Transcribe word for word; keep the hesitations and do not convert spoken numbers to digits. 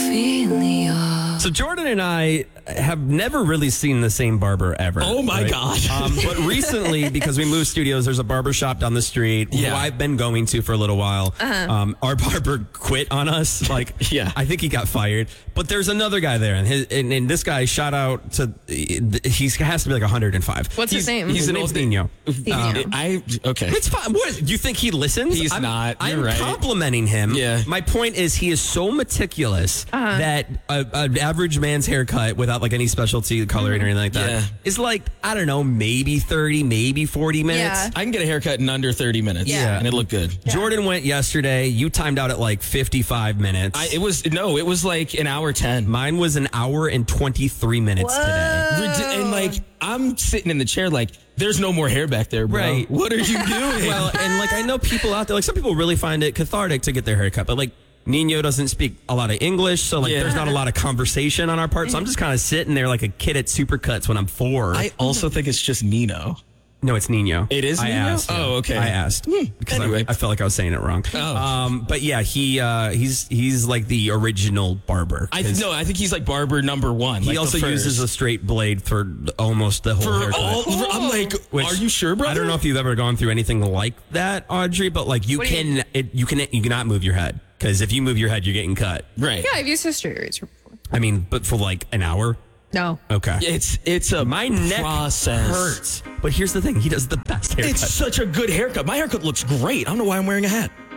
Ophelia. So Jordan and I have never really seen the same barber ever. Oh my right? gosh. Um, but recently, because we moved studios, there's a barber shop down the street Yeah. who I've been going to for a little while. Uh-huh. Um, our barber quit on us. Like, Yeah. I think he got fired. But there's another guy there, and, his, and, and this guy, shout out to, he has to be like one hundred five. What's his name? His an name's old- Nino. Nino. Um, I okay. It's fine. What? You think he listens? He's I'm, not. You're I'm right. complimenting him. Yeah. My point is, he is so meticulous Uh-huh. that a, an average man's haircut, without like any specialty coloring or anything like that, Yeah. is like, I don't know, maybe thirty, maybe forty minutes. Yeah. I can get a haircut in under thirty minutes. Yeah. And it looked good. Jordan went yesterday. You timed out at like fifty-five minutes. I, it was no, it was like an hour ten. Mine was an hour and twenty-three minutes today. Ridi- And like I'm sitting in the chair, like there's no more hair back there, bro. Right. What are you doing? Well, and like I know people out there, like some people really find it cathartic to get their hair cut, but like Nino doesn't speak a lot of English, so like Yeah. there's not a lot of conversation on our part. So I'm just kind of sitting there like a kid at Supercuts when I'm four. I also think it's just Nino. no, it's Nino. It is I Nino? asked. Oh, okay. I asked because Anyway. I, I felt like I was saying it wrong. Oh. Um, but yeah, he uh, he's he's like the original barber. I 'Cause no, I think he's like barber number one. He like the also first. uses a straight blade for almost the whole for haircut. all. for- I'm like, Which- are you sure, brother? I don't know if you've ever gone through anything like that, Audrey, but like you What do you- can, it, you can, you cannot move your head because if you move your head, you're getting cut. Right. Yeah, I've used a straight razor before. I mean, but for like an hour. No. Okay. It's it's a My neck process. hurts, but here's the thing: he does the best haircut. It's such a good haircut. My haircut looks great. I don't know why I'm wearing a hat.